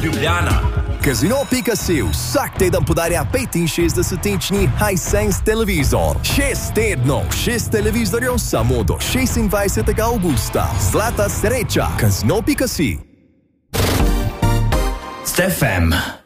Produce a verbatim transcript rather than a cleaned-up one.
Ljubljana. Casino pika si vsak teden podarja petinšestdesetinčni Hisense televizor. Šest tednov, šest televizorjev samo do šestindvajsetega avgusta. Zlata sreča. Casino pika si. Stefem.